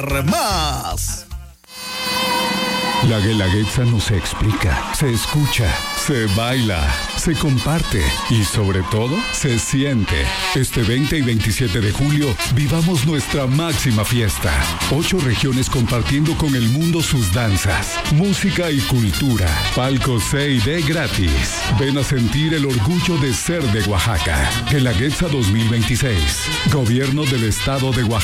más. La Guelaguetza no se explica, se escucha, se baila, se comparte y sobre todo se siente. Este 20 y 27 de julio vivamos nuestra máxima fiesta. 8 regiones compartiendo con el mundo sus danzas, música y cultura. Palco C y D gratis. Ven a sentir el orgullo de ser de Oaxaca. Guelaguetza 2026. Gobierno del Estado de Oaxaca.